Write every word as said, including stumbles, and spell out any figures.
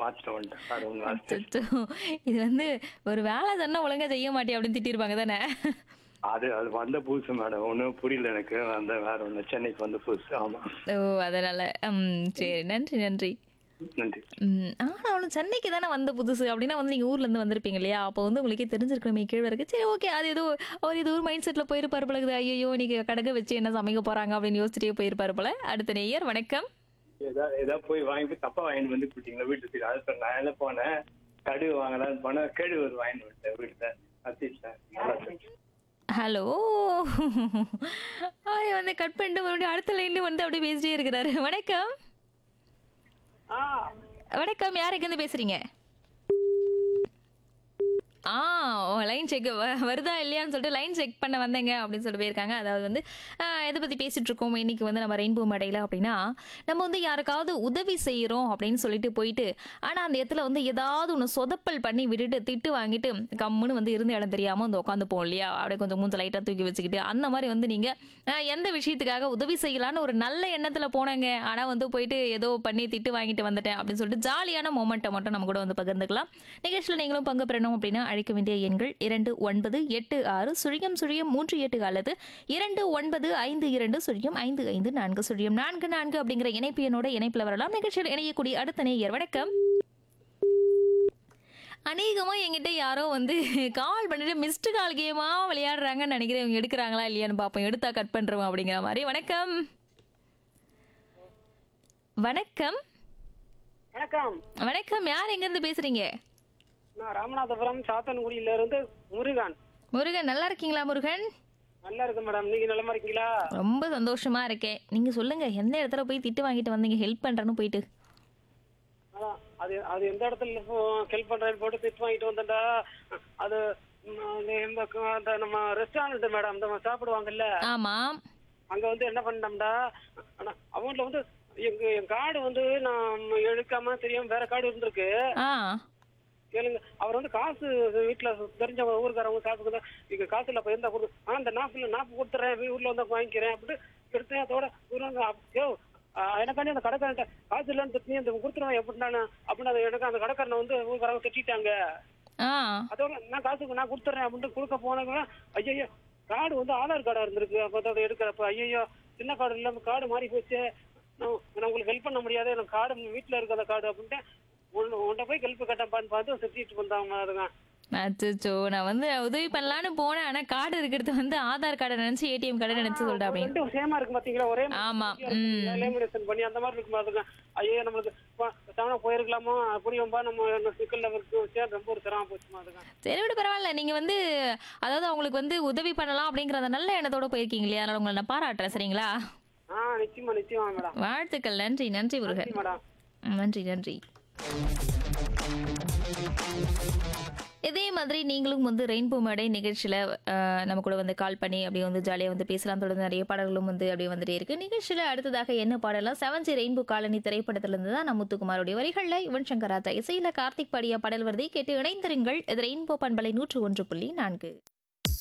மாத்திட்டு வந்துட்டேன். வேற ஒண்ணும் இல்ல. அச்சச்சோ! இது வந்து ஒரு வேலை சொன்னா ஒழுங்கா செய்ய மாட்டியா அப்படின்னு திட்டிருப்பாங்க தானே? அது அது வந்த புதுசு மேடம். ஒண்ணும் புரியல எனக்கு. அந்த வேற ஒண்ணு சென்னைக்கு வந்த புதுசு. ஆமா. ஓ! அதனால. ம். சரி. நன்றி, நன்றி. நன்றி. ம். ஆனாலும் சென்னைக்கு தானே வந்த புதுசு அப்படின்னா வந்து நீங்க ஊர்ல இருந்து வந்திருப்பீங்க இல்லையா? அப்போ வந்து உங்களுக்கே தெரிஞ்சிருக்கணுமே கேழ்வரகு. சரி ஓகே. அது ஏதோ அவர் ஏதோ ஒரு மைண்ட் செட்ல போயிருப்பாரு போல இருக்குது. ஐய்யய்யோ! இன்னைக்கு கடுகு வச்சு என்ன சமைக்க போறாங்க அப்படின்னு யோசிச்சுட்டே போயிருப்பாரு போல. அடுத்த நேயர் வணக்கம். ஏதா ஏதா போய் வாங்கி போய் தப்பா வாங்கிட்டு வந்து குடுத்தீங்களா வீட்டுக்கு? அது சொன்னேன். நான் என்ன போனேன், கடுகு வாங்கலாம்னு போனேன். கேழ்வரகு வாங்கிட்டு வந்துட்டேன் வீட்டுல. கத்திட்டேன். நல்லா இருக்கு. ஹலோ. அவரே வந்து கட் பண்ணிட்டு மறுபடியும் அடுத்த லைன்ல வந்து அப்படியே பேசிட்டே இருக்கிறாரு. வணக்கம். ஆ வணக்கம். யார் எங்கேருந்து பேசுறீங்க? ஆ லைன் செக் வருதா இல்லையான்னு சொல்லிட்டு லைன் செக் பண்ண வந்தேங்க அப்படின்னு சொல்லிட்டு போயிருக்காங்க. அதாவது வந்து ஆ, எதை பற்றி பேசிட்டு இருக்கோம் இன்னைக்கு வந்து நம்ம ரெயின்போ மேடையில் அப்படின்னா நம்ம வந்து யாருக்காவது உதவி செய்கிறோம் அப்படின்னு சொல்லிட்டு போயிட்டு ஆனால் அந்த இடத்துல வந்து ஏதாவது ஒன்று சொதப்பல் பண்ணி விட்டுட்டு திட்டு வாங்கிட்டு கம்முன்னு வந்து இருந்த இடம் தெரியாமல் வந்து உட்காந்துப்போம் இல்லையா? அப்படியே கொஞ்சம் மூஞ்ச லைட்டாக தூக்கி வச்சுக்கிட்டு அந்த மாதிரி வந்து நீங்கள் எந்த விஷயத்துக்காக உதவி செய்யலான்னு ஒரு நல்ல எண்ணத்தில் போனாங்க ஆனால் வந்து போயிட்டு ஏதோ பண்ணி திட்டு வாங்கிட்டு வந்துட்டேன் அப்படின்னு சொல்லிட்டு ஜாலியான மொமெண்ட்டை மட்டும் நம்ம கூட வந்து பகிர்ந்துக்கலாம். நிகழ்ச்சியில் நீங்களும் பங்கு பெறணும் அப்படின்னா அழைக்க வேண்டிய எண்கள் இரண்டு ஒன்பது எட்டு ஆறு சுழியம் சுழியம் மூன்று எட்டு அல்லது இரண்டு ஒன்பது ஐந்து இரண்டு சுழியம் ஐந்து ஐந்து நான்கு சுழியம் நான்கு நான்கு அப்படிங்கிற இணைப்பு எண்ணோட இணைப்பில் வரலாம். நிகழ்ச்சியில் இணையக்கூடிய அடுத்த நேயர் வணக்கம். அநேகமா என்கிட்ட யாரோ வந்து கால் பண்ணிட்டு மிஸ்டு கால் கேமா விளையாடுறாங்கன்னு நினைக்கிறேன். இவங்க எடுக்கிறாங்களா இல்லையான்னு பார்ப்போம். எடுத்தா கட் பண்றோம் அப்படிங்கிற மாதிரி. வணக்கம். வணக்கம். வணக்கம். வணக்கம். யார் எங்க இருந்து பேசுறீங்க? நான் ராமநாதபுரம் சாத்தன்குடியில இருந்து முருகன். முருகன். நல்லா இருக்கீங்களா முருகன்? நல்லா இருக்கு மேடம். நீங்க நலமா இருக்கீங்களா? ரொம்ப சந்தோஷமா இருக்கேன். நீங்க சொல்லுங்க, எந்த இடத்துல போய் திட்டு வாங்கிட்டு வந்தீங்க ஹெல்ப் பண்றேன்னு போயிட்டு? அதான் அது அது எந்த இடத்துல ஹெல்ப் பண்றேன்னு போட்டு திட்டு வாங்கிட்டு வந்தேன்டா. அது ம், அந்த இந்த க- அந்த நம்ம ரெஸ்டாரண்ட் மேடம் நம்ம சாப்பிடுவாங்கல்ல, ஆமா. அங்க வந்து என்ன பண்ணோம்டா, ஆனா அவங்கள வந்து எங்க என் கார்டு வந்து நான் எடுக்காம தெரியாம வேற கார்டு இருந்திருக்கு. ஆ. கேளுங்க, அவர் வந்து காசு வீட்டுல தெரிஞ்சவங்க ஊருக்காரவங்க காசு இங்க காசு இல்ல இருந்தா கொடு. ஆனா இந்த நாப்பு இல்ல நாப்பு கொடுத்துறேன் ஊர்ல வந்து வாங்கிக்கிறேன் அப்படின்னு எடுத்தேன். அதோட ஊர்ல யோ எனக்காண்டி அந்த கடைக்காரன்ட்ட காசு இல்லைன்னு திட்டி அந்த கொடுத்துருவேன் எப்படின்னா அப்படின்னு அதை எனக்கு அந்த கடைக்காரனை வந்து ஊருக்காரங்க திட்டாங்க. ஆ. அதோட நான் காசுக்கு நான் கொடுத்துறேன் அப்படின்னு கொடுக்க போனவங்க ஐயோ கார்டு வந்து ஆதார் கார்டா இருந்திருக்கு. அப்ப அதோட எடுக்கிறப்ப ஐயோ சின்ன கார்டு இல்லாம கார்டு மாறி போச்சு, நான் நான் உங்களுக்கு ஹெல்ப் பண்ண முடியாது, எனக்கு கார்டு வீட்டுல இருக்க அந்த கார்டு அப்படின்ட்டு ஒன்று உன்ட்ட போய் ஹெல்ப் கேட்டப்பான்னு பார்த்து திட்டிட்டு வந்தாங்க. அதுங்க அச்சோ, நான் வந்து உதவி பண்ணலான்னு போனேன். ஆனா கார்டு இருக்கிறது வந்து ஆதார் கார்டை நினைச்சு ஏடிஎம் கார்டை நினைச்சு சொல்லிட்டேன் அப்படின்னு. ரெண்டும் சேமா இருக்கு பாத்தீங்களா? ஒரே ஆமா. ம். லேமினேஷன் பண்ணி அந்த மாதிரி இருக்கும் பாத்துங்க. ஐயோ நம்மளுக்கு தானே போயிருக்கலாமோ அப்படியும்பா நம்ம சிக்கல்ல வச்சு ரொம்ப ஒரு சிரமம் போச்சுமா. அதுங்க சரி விட பரவாயில்ல. நீங்க வந்து அதாவது அவங்களுக்கு வந்து உதவி பண்ணலாம் அப்படிங்கிற அந்த நல்ல எண்ணத்தோட போயிருக்கீங்க இல்லையா? அதனால உங்களை நான் பாராட்டுறேன். சரிங்களா? ஆ நிச்சயமா நிச்சயமா மேடம். வாழ்த்துக்கள். நன்றி நன்றி முருகன். மேடம் நன்றி நன்றி. இதே மாதிரி நீங்களும் வந்து ரெயின்போ மேடை நிகழ்ச்சியில் நம்ம கூட வந்து கால் பண்ணி அப்படியே வந்து ஜாலியாக வந்து பேசலாம். தொடர்ந்து நிறைய பாடல்களும் வந்து அப்படியே வந்துட்டே இருக்கு. நிகழ்ச்சியில் அடுத்ததாக என்ன பாடலாம்? செவன் ஜி ரெயின்போ காலனி திரைப்படத்திலிருந்து தான் நம்ம முத்துக்குமாரோடைய வரிகளில் யுவன் சங்கர் ராஜா இசையில் கார்த்திக் பாடிய பாடல் வருதை கேட்டு இணைந்திருங்கள். இது ரெயின்போ பண்பலை நூற்று ஒன்று புள்ளி நான்கு.